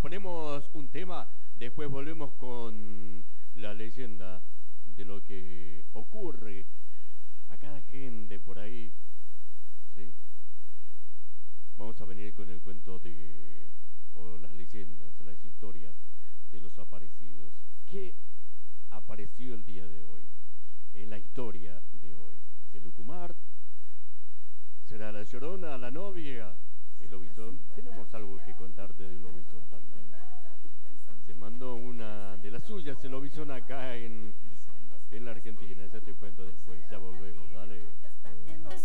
ponemos un tema, después volvemos con la leyenda de lo que ocurre a cada gente por ahí, ¿sí? Vamos a venir con el cuento de, o las leyendas, las historias de los aparecidos. ¿Qué apareció el día de hoy? En la historia de hoy. ¿El Lucumar? ¿Será la Llorona, la novia? ¿El lobizón? Tenemos algo que contarte del lobizón también. Se mandó una de las suyas el lobizón acá en la Argentina. Ya te cuento después, ya volvemos, dale.